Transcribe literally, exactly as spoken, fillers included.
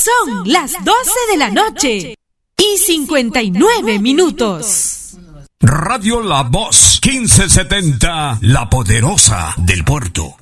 Son las doce de la noche y cincuenta y nueve minutos. Radio La Voz quince setenta, la poderosa del puerto.